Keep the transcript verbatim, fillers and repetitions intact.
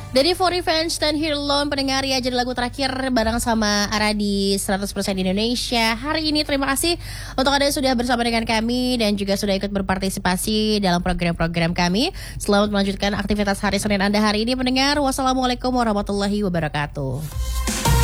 Dari For Revenge dan Here Alone, pendengar ya, jadi lagu terakhir bareng sama Ara di seratus persen Indonesia hari ini. Terima kasih untuk Anda yang sudah bersama dengan kami dan juga sudah ikut berpartisipasi dalam program-program kami. Selamat melanjutkan aktivitas hari Senin Anda hari ini, pendengar. Wassalamualaikum warahmatullahi wabarakatuh.